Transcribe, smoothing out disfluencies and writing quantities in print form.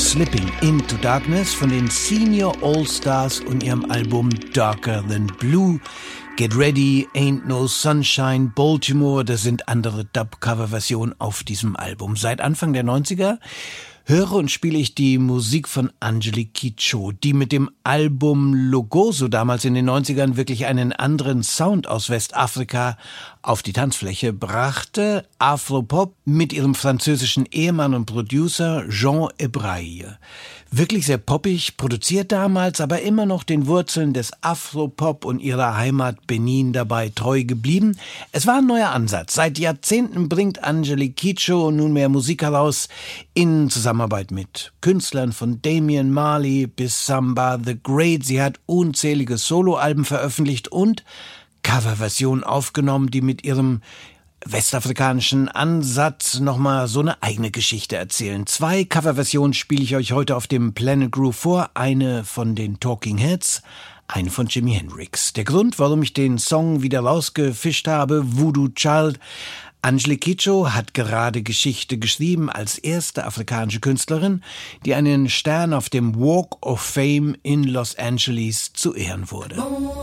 Slipping into Darkness von den Senior All-Stars und ihrem Album Darker Than Blue. Get Ready, Ain't No Sunshine, Baltimore, das sind andere Dub-Cover-Versionen auf diesem Album. Seit Anfang der 90er höre und spiele ich die Musik von Angelique Kidjo, die mit dem Album Logoso damals in den 90ern wirklich einen anderen Sound aus Westafrika auf die Tanzfläche brachte. Afropop mit ihrem französischen Ehemann und Producer Jean Ebraille. Wirklich sehr poppig, produziert damals, aber immer noch den Wurzeln des Afropop und ihrer Heimat Benin dabei treu geblieben. Es war ein neuer Ansatz. Seit Jahrzehnten bringt Angelique Kidjo nunmehr Musik heraus in Zusammenarbeit mit Künstlern von Damian Marley bis Samba The Great. Sie hat unzählige Soloalben veröffentlicht und Coverversionen aufgenommen, die mit ihrem westafrikanischen Ansatz nochmal so eine eigene Geschichte erzählen. 2 Coverversionen spiele ich euch heute auf dem Planet Groove vor. Eine von den Talking Heads, eine von Jimi Hendrix. Der Grund, warum ich den Song wieder rausgefischt habe, Voodoo Child. Angelique Kidjo hat gerade Geschichte geschrieben als erste afrikanische Künstlerin, die einen Stern auf dem Walk of Fame in Los Angeles zu Ehren wurde.